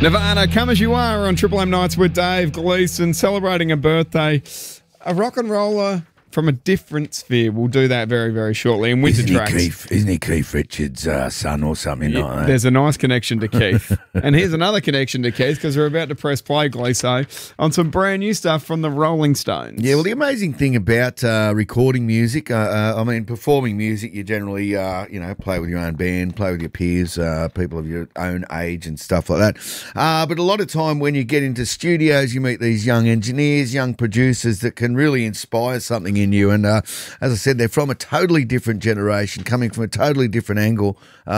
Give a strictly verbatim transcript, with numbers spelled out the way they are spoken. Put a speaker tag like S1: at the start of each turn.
S1: Nirvana, Come As You Are on Triple M Nights with Dave Gleeson, celebrating a birthday. A rock and roller from a different sphere. We'll do that very, very shortly. In Winter
S2: Isn't
S1: Tracks.
S2: He Keith, isn't he Keith Richards' uh, son or something
S1: Yeah,
S2: like that?
S1: there's a nice connection to Keith. And here's another connection to Keith because we're about to press play, Gleeso, on some brand new stuff from the Rolling Stones.
S2: Yeah, well, the amazing thing about uh, recording music, uh, uh, I mean, performing music, you generally, uh, you know, play with your own band, play with your peers, uh, people of your own age and stuff like that. Uh, but a lot of time when you get into studios, you meet these young engineers, young producers that can really inspire something in you. And uh, as I said, they're from a totally different generation, coming from a totally different angle. Uh,